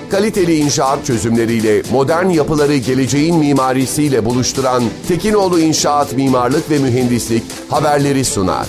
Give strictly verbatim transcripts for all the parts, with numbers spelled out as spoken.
Kaliteli inşaat çözümleriyle modern yapıları geleceğin mimarisiyle buluşturan Tekinoğlu İnşaat Mimarlık ve Mühendislik haberleri sunar.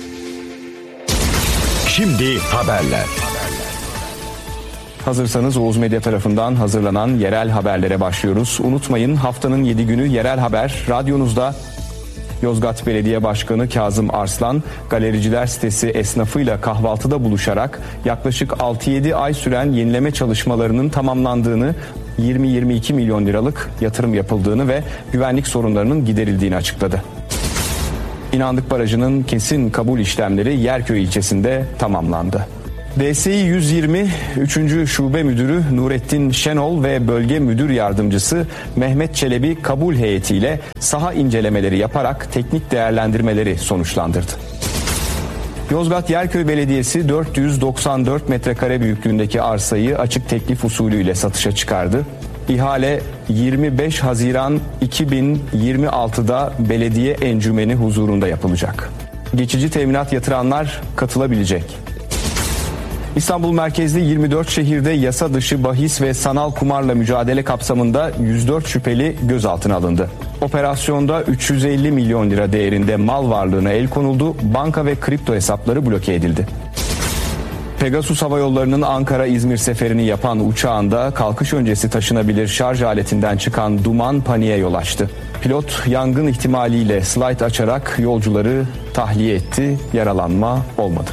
Şimdi haberler. Hazırsanız Oğuz Medya tarafından hazırlanan yerel haberlere başlıyoruz. Unutmayın, haftanın yedi günü yerel haber radyonuzda. Yozgat Belediye Başkanı Kazım Arslan, galericiler sitesi esnafıyla kahvaltıda buluşarak yaklaşık altı yedi ay süren yenileme çalışmalarının tamamlandığını, yirmi yirmi iki milyon liralık yatırım yapıldığını ve güvenlik sorunlarının giderildiğini açıkladı. İnandık Barajı'nın kesin kabul işlemleri Yerköy ilçesinde tamamlandı. D S İ yüz yirmi üçüncü Şube Müdürü Nurettin Şenol ve Bölge Müdür Yardımcısı Mehmet Çelebi kabul heyetiyle saha incelemeleri yaparak teknik değerlendirmeleri sonuçlandırdı. Yozgat Yerköy Belediyesi dört yüz doksan dört metrekare büyüklüğündeki arsayı açık teklif usulüyle satışa çıkardı. İhale yirmi beş Haziran iki bin yirmi altıda belediye encümeni huzurunda yapılacak. Geçici teminat yatıranlar katılabilecek. İstanbul merkezli yirmi dört şehirde yasa dışı bahis ve sanal kumarla mücadele kapsamında yüz dört şüpheli gözaltına alındı. Operasyonda üç yüz elli milyon lira değerinde mal varlığına el konuldu, banka ve kripto hesapları bloke edildi. Pegasus Hava Yolları'nın Ankara-İzmir seferini yapan uçağında kalkış öncesi taşınabilir şarj aletinden çıkan duman paniğe yol açtı. Pilot yangın ihtimaliyle slide açarak yolcuları tahliye etti, yaralanma olmadı.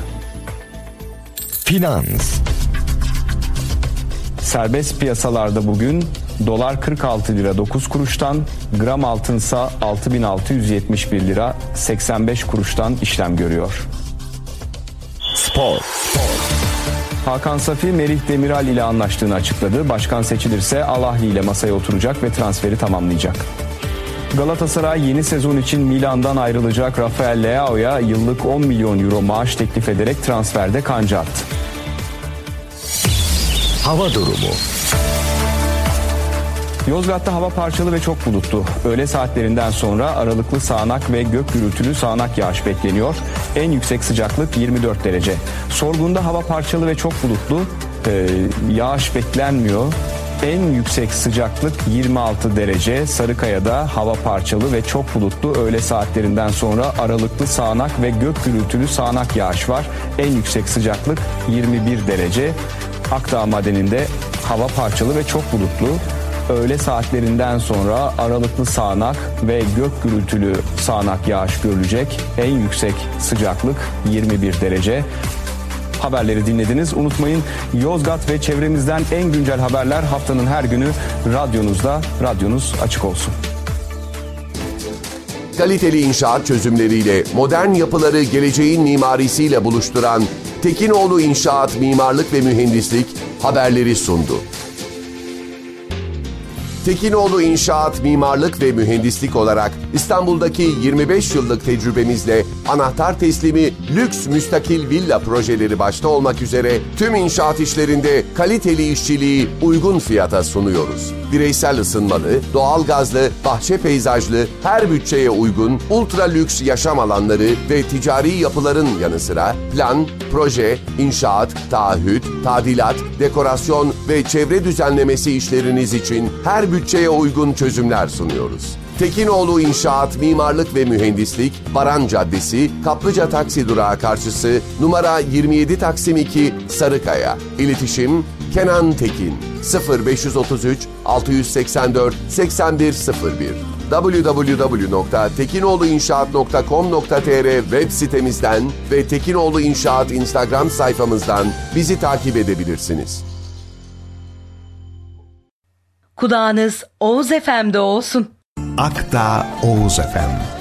Finans. Serbest piyasalarda bugün dolar kırk altı lira dokuz kuruştan, gram altınsa altı bin altı yüz yetmiş bir lira seksen beş kuruştan işlem görüyor. Spor. Hakan Safi, Merih Demiral ile anlaştığını açıkladı. Başkan seçilirse Al Ahly ile masaya oturacak ve transferi tamamlayacak. Galatasaray yeni sezon için Milan'dan ayrılacak Rafael Leao'ya yıllık on milyon euro maaş teklif ederek transferde kanca attı. Hava durumu. Yozgat'ta hava parçalı ve çok bulutlu. Öğle saatlerinden sonra aralıklı sağanak ve gök gürültülü sağanak yağış bekleniyor. En yüksek sıcaklık yirmi dört derece. Sorgun'da hava parçalı ve çok bulutlu. Ee, yağış beklenmiyor. En yüksek sıcaklık yirmi altı derece. Sarıkaya'da hava parçalı ve çok bulutlu. Öğle saatlerinden sonra aralıklı sağanak ve gök gürültülü sağanak yağış var. En yüksek sıcaklık yirmi bir derece. Akdağ Madeni'nde hava parçalı ve çok bulutlu. Öğle saatlerinden sonra aralıklı sağanak ve gök gürültülü sağanak yağış görülecek. En yüksek sıcaklık yirmi bir derece. Haberleri dinlediniz. Unutmayın, Yozgat ve çevremizden en güncel haberler haftanın her günü radyonuzda. Radyonuz açık olsun. Kaliteli inşaat çözümleriyle modern yapıları geleceğin mimarisiyle buluşturan Tekinoğlu İnşaat Mimarlık ve Mühendislik haberleri sundu. Tekinoğlu İnşaat Mimarlık ve Mühendislik olarak İstanbul'daki yirmi beş yıllık tecrübemizle anahtar teslimi lüks müstakil villa projeleri başta olmak üzere tüm inşaat işlerinde kaliteli işçiliği uygun fiyata sunuyoruz. Bireysel ısınmalı, doğalgazlı, bahçe peyzajlı, her bütçeye uygun ultra lüks yaşam alanları ve ticari yapıların yanı sıra plan, proje, inşaat, taahhüt, tadilat, dekorasyon ve çevre düzenlemesi işleriniz için her bütçeye uygun çözümler sunuyoruz. Tekinoğlu İnşaat Mimarlık ve Mühendislik, Baran Caddesi, Kaplıca Taksi Durağı karşısı, numara yirmi yedi Taksim iki, Sarıkaya. İletişim Kenan Tekin sıfır beş otuz üç altı seksen dört seksen bir sıfır bir double-u double-u double-u nokta tekinoğluinşaat nokta com nokta tr web sitemizden ve Tekinoğlu İnşaat Instagram sayfamızdan bizi takip edebilirsiniz. Kulağınız Oğuz F M'de olsun. Akdağ Oğuz F M.